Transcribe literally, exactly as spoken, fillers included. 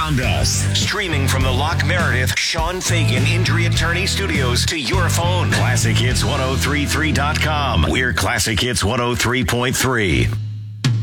around us. Streaming from the Lock Meredith Sean Fagan Injury Attorney Studios to your phone. classic hits ten thirty-three dot com. We're Classic Hits one oh three point three.